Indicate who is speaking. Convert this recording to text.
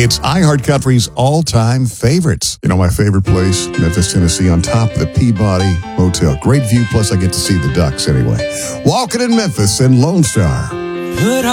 Speaker 1: It's iHeartCountry's all-time favorites. You know, my favorite place, Memphis, Tennessee, on top of the Peabody Motel. Great view, plus I get to see the Ducks anyway. Walking in Memphis and Lone Star.
Speaker 2: Put